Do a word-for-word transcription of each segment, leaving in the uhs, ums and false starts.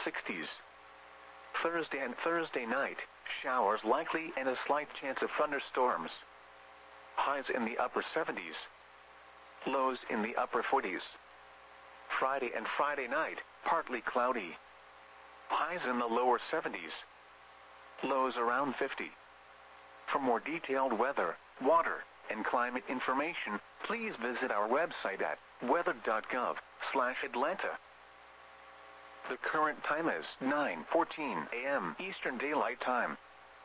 sixties. Thursday and Thursday night, showers likely and a slight chance of thunderstorms. Highs in the upper seventies. Lows in the upper forties. Friday and Friday night, partly cloudy. Highs in the lower seventies. Lows around fifty. For more detailed weather, water, and climate information, please visit our website at weather dot gov slash Atlanta. The current time is nine fourteen a m Eastern Daylight Time.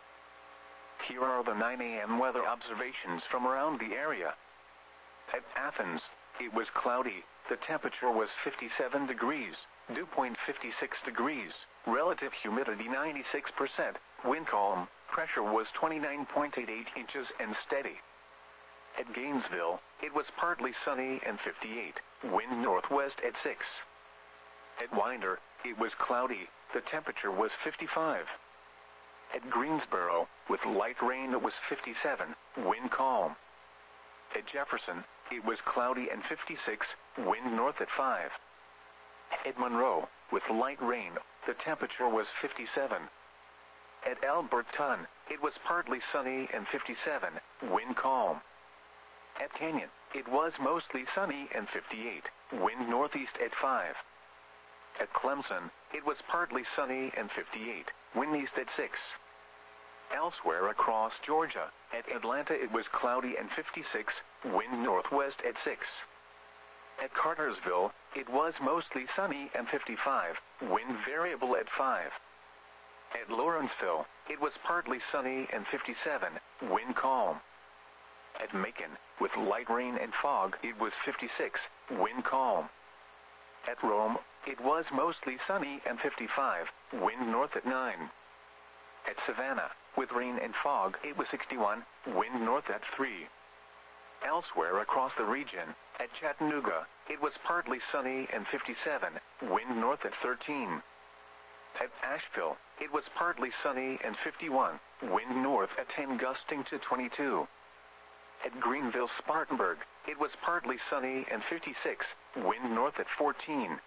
Here are the nine a m weather observations from around the area. At Athens, it was cloudy, the temperature was fifty-seven degrees, dew point fifty-six degrees, relative humidity ninety-six percent, wind calm, pressure was twenty-nine point eight eight inches and steady. At Gainesville, it was partly sunny and fifty-eight, wind northwest at six. At Winder, it was cloudy, the temperature was fifty-five. At Greensboro, with light rain it was fifty-seven, wind calm. At Jefferson, it was cloudy and fifty-six, wind north at five. At Monroe, with light rain, the temperature was fifty-seven. At Alberton, it was partly sunny and fifty-seven, wind calm. At Canyon, it was mostly sunny and fifty-eight, wind northeast at five. At Clemson, it was partly sunny and fifty-eight, wind east at six. Elsewhere across Georgia, at Atlanta it was cloudy and fifty-six, wind northwest at six. At Cartersville, it was mostly sunny and fifty-five, wind variable at five. At Lawrenceville, it was partly sunny and fifty-seven, wind calm. At Macon, with light rain and fog, it was fifty-six, wind calm. At Rome, it was mostly sunny and fifty-five, wind north at nine. At Savannah, with rain and fog, it was sixty-one, wind north at three. Elsewhere across the region, at Chattanooga, it was partly sunny and fifty-seven, wind north at thirteen. At Asheville, it was partly sunny and fifty-one, wind north at ten gusting to twenty-two. At Greenville Spartanburg, it was partly sunny and fifty-six, wind north at fourteen.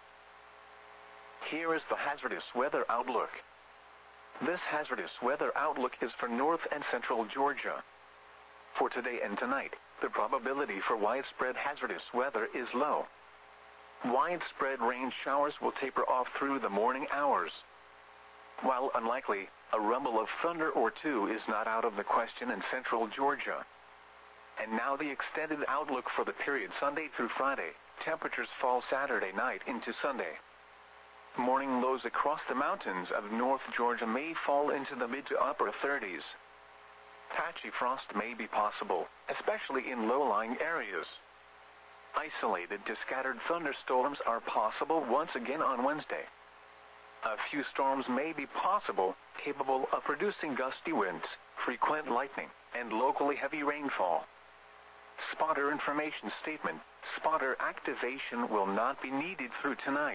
Here is the hazardous weather outlook. This hazardous weather outlook is for north and central Georgia. For today and tonight, the probability for widespread hazardous weather is low. Widespread rain showers will taper off through the morning hours. While unlikely, a rumble of thunder or two is not out of the question in central Georgia. And now the extended outlook for the period Sunday through Friday. Temperatures fall Saturday night into Sunday. Morning lows across the mountains of North Georgia may fall into the mid to upper thirties. Patchy frost may be possible, especially in low-lying areas. Isolated to scattered thunderstorms are possible once again on Wednesday. A few storms may be possible, capable of producing gusty winds, frequent lightning, and locally heavy rainfall. Spotter information statement: spotter activation will not be needed through tonight.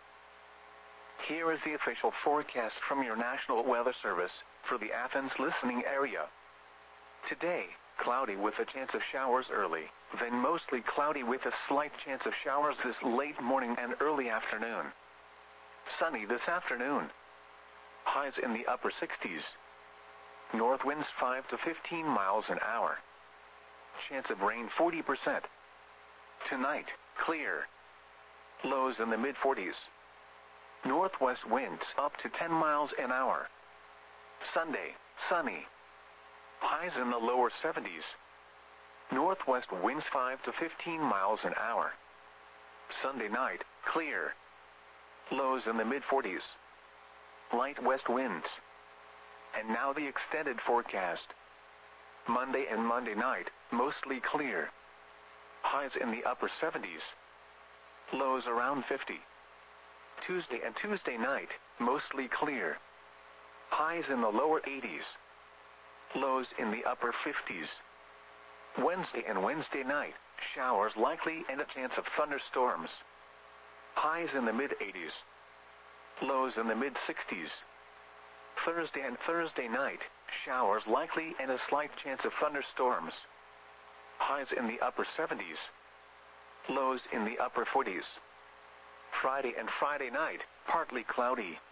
Here is the official forecast from your National Weather Service for the Athens listening area. Today, cloudy with a chance of showers early, then mostly cloudy with a slight chance of showers this late morning and early afternoon. Sunny this afternoon. Highs in the upper sixties. North winds five to fifteen miles an hour. Chance of rain forty percent. Tonight, clear. Lows in the mid forties. Northwest winds up to ten miles an hour. Sunday, sunny. Highs in the lower seventies. Northwest winds five to fifteen miles an hour. Sunday night, clear. Lows in the mid forties. Light west winds. And now the extended forecast. Monday and Monday night, mostly clear. Highs in the upper seventies. Lows around fifty. Tuesday and Tuesday night, mostly clear. Highs in the lower eighties. Lows in the upper fifties. Wednesday and Wednesday night, showers likely and a chance of thunderstorms. Highs in the mid eighties. Lows in the mid sixties. Thursday and Thursday night, showers likely and a slight chance of thunderstorms. Highs in the upper seventies. Lows in the upper forties. Friday and Friday night, partly cloudy,